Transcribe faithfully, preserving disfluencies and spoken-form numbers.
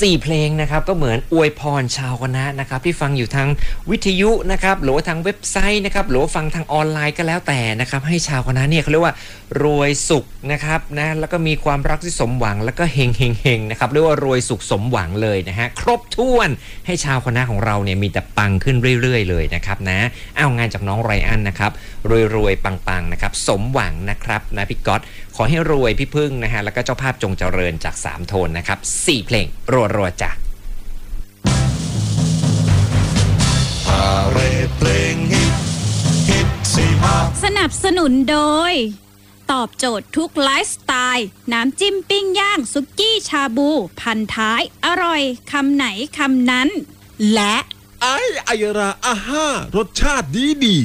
สี่เพลงนะครับก็เหมือนอวยพรชาวคณะนะครับที่ฟังอยู่ทางวิทยุนะครับหรือว่าทางเว็บไซต์นะครับหรือว่าฟังทางออนไลน์ก็แล้วแต่นะครับให้ชาวคณะเนี่ยเขาเรียกว่ารวยสุขนะครับนะแล้วก็มีความรักที่สมหวังแล้วก็เฮงเฮงเฮงนะครับเรียกว่ารวยสุขสมหวังเลยนะฮะครบถ้วนให้ชาวคณะของเราเนี่ยมีแต่ปังขึ้นเรื่อยๆเลยนะครับนะเอางานจากน้องไรอันนะครับรวยๆปังๆนะครับสมหวังนะครับนะพี่ก๊อตขอให้รวยพี่พึ่งนะฮะแล้วก็เจ้าภาพจงเจริญจากสามโทนนะครับสี่เพลงรัวๆจ้ะพาเรดเพลงฮิตฮิตสี่ภาคสนับสนุนโดยตอบโจทย์ทุกไลฟ์สไตล์น้ำจิ้มปิ้งย่างซุกี้ชาบูพันท้ายอร่อยคำไหนคำนั้นและไอไอราอาห้ารสชาติดีดี